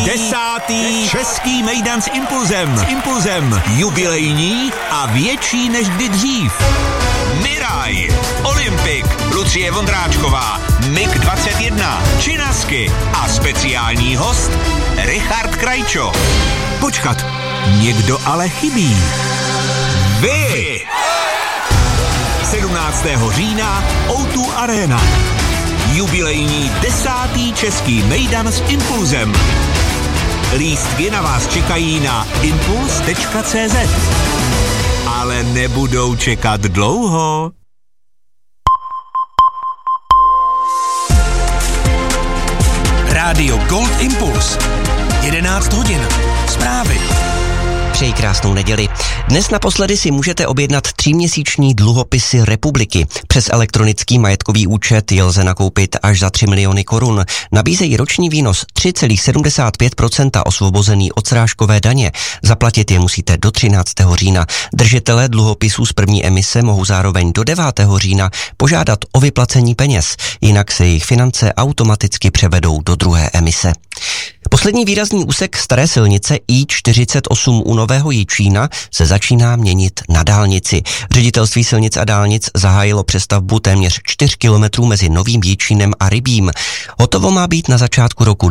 10. český mejdan s Impulzem. Jubilejní a větší než kdy dřív. Miraj, Olympik, Lucie Vondráčková, MiG-21, Činasky a speciální host Richard Krajčo. Počkat, někdo ale chybí. Vy! 17. října O2 Arena. Jubilejní 10. český mejdan s Impulzem. Lístky na vás čekají na impuls.cz. Ale nebudou čekat dlouho. Rádio Gold Impuls. 11 hodin. Zprávy. Přeji krásnou neděli. Dnes naposledy si můžete objednat 3měsíční dluhopisy Republiky. Přes elektronický majetkový účet je lze nakoupit až za 3 miliony korun. Nabízejí roční výnos 3,75% osvobozený od srážkové daně. Zaplatit je musíte do 13. října. Držitelé dluhopisů z první emise mohou zároveň do 9. října požádat o vyplacení peněz. Jinak se jejich finance automaticky převedou do druhé emise. Poslední výrazný úsek staré silnice I-48 u Nového Jičína se začíná měnit na dálnici. Ředitelství silnic a dálnic zahájilo přestavbu téměř 4 kilometrů mezi Novým Jičínem a Rybím. Hotovo má být na začátku roku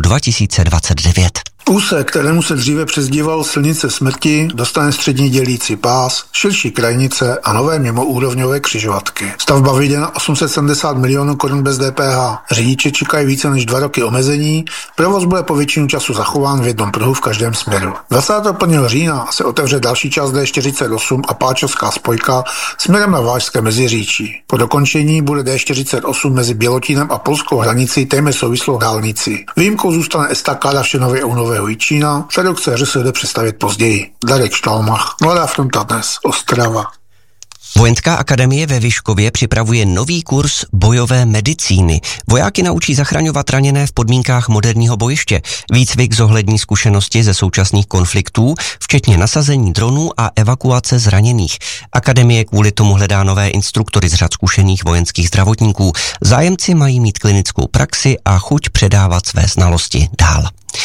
2029. Úsek, kterému se dříve přezdíval silnice smrti, dostane střední dělící pás, širší krajnice a nové mimoúrovňové křižovatky. Stavba vyjde na 870 milionů korun bez DPH. Řidiči čekají více než 2 roky omezení, provoz bude po většinu času zachován v jednom pruhu v každém směru. 21. října se otevře další část D48 a Páčovská spojka směrem na Vážské Meziříčí. Po dokončení bude D48 mezi Bělotínem a polskou hranicí téměř souvislou dálnici. Výjimkou zůstane estakáda v Šenově u Nového Jičína, předok se jde představit později. Darek Štalmach, Mladá fronta dnes, Ostrava. Vojenská akademie ve Vyškově připravuje nový kurz bojové medicíny. Vojáky naučí zachraňovat raněné v podmínkách moderního bojiště. Výcvik zohlední zkušenosti ze současných konfliktů, včetně nasazení dronů a evakuace zraněných. Akademie kvůli tomu hledá nové instruktory z řad zkušených vojenských zdravotníků. Zájemci mají mít klinickou praxi a chuť předávat své znalosti dál.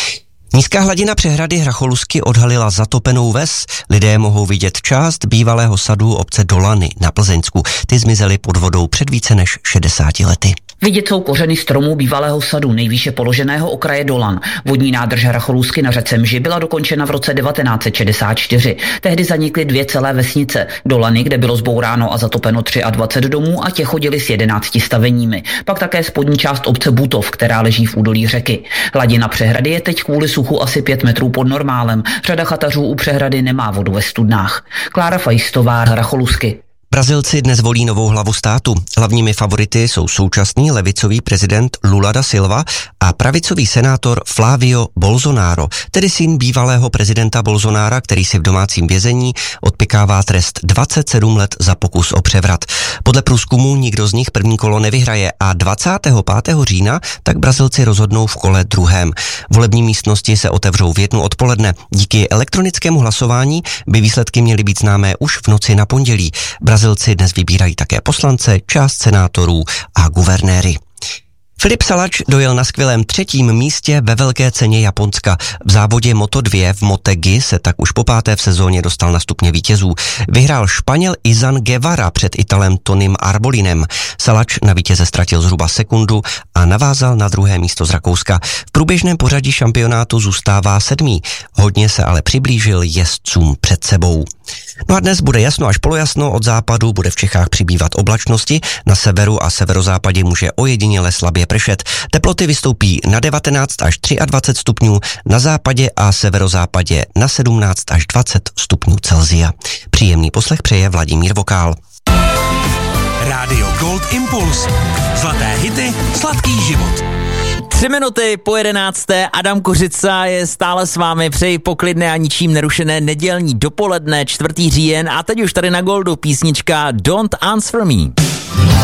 Nízká hladina přehrady Hracholusky odhalila zatopenou ves. Lidé mohou vidět část bývalého sadu obce Dolany na Plzeňsku. Ty zmizely pod vodou před více než 60 lety. Vidět jsou kořeny stromů bývalého sadu nejvýše položeného okraje Dolan. Vodní nádrž Hracholusky na řece Mži byla dokončena v roce 1964. Tehdy zanikly 2 celé vesnice. Dolany, kde bylo zbouráno a zatopeno 23 domů a těch chodili s 11 staveními. Pak také spodní část obce Butov, která leží v údolí řeky. Hladina přehrady je teď kvůli suchu asi 5 metrů pod normálem. Řada chatařů u přehrady nemá vodu ve studnách. Klára Fajstová, Hracholusky. Brazilci dnes volí novou hlavu státu. Hlavními favority jsou současný levicový prezident Lula da Silva a pravicový senátor Flávio Bolsonaro, tedy syn bývalého prezidenta Bolsonára, který si v domácím vězení odpykává trest 27 let za pokus o převrat. Podle průzkumu nikdo z nich první kolo nevyhraje a 25. října tak Brazilci rozhodnou v kole druhém. Volební místnosti se otevřou v 1 odpoledne. Díky elektronickému hlasování by výsledky měly být známé už v noci na pondělí. Brazilci dnes vybírají také poslance, část senátorů a guvernéry. Filip Salač dojel na skvělém 3. místě ve velké ceně Japonska. V závodě Moto2 v Motegi se tak už po 5. v sezóně dostal na stupně vítězů. Vyhrál Španěl Izan Guevara před Italem Tonym Arbolinem. Salač na vítěze ztratil zhruba sekundu a navázal na 2. místo z Rakouska. V průběžném pořadí šampionátu zůstává 7. Hodně se ale přiblížil jezdcům před sebou. No a dnes bude jasno až polojasno, od západu bude v Čechách přibývat oblačnosti, na severu a severozápadě může ojediněle slabě pršet. Teploty vystoupí na 19 až 23 stupňů, na západě a severozápadě na 17 až 20 stupňů Celsia. Příjemný poslech přeje Vladimír Vokál. Rádio Gold Impuls. Zlaté hity, sladký život. 3 minuty po 11. Adam Kořica je stále s vámi. Přeji poklidné a ničím nerušené nedělní dopoledne, 4. říjen a teď už tady na Goldu písnička Don't Answer Me.